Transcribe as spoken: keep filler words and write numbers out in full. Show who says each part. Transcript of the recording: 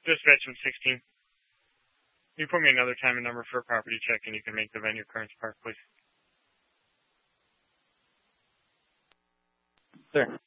Speaker 1: Dispatch from sixteen. Can you put me another time and number for a property check, and you can make the venue Kearns Park, please?
Speaker 2: Sir.